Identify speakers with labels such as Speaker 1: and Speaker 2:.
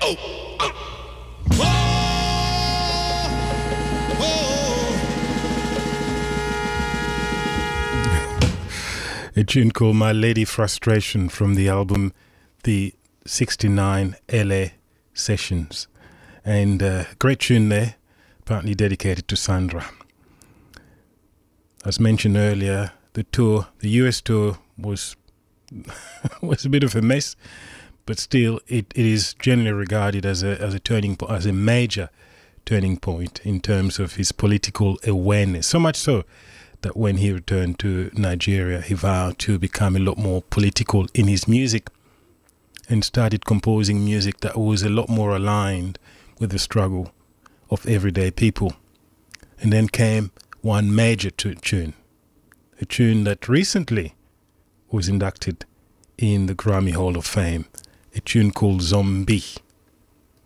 Speaker 1: A tune called My Lady Frustration from the album The 69 LA Sessions. And great tune there, partly dedicated to Sandra. As mentioned earlier, the US tour was was a bit of a mess, but still it is generally regarded as a turning point, as a major turning point in terms of his political awareness. So much so that when he returned to Nigeria, he vowed to become a lot more political in his music and started composing music that was a lot more aligned with the struggle of everyday people. And then came one major tune, a tune that recently was inducted in the Grammy Hall of Fame, a tune called Zombie.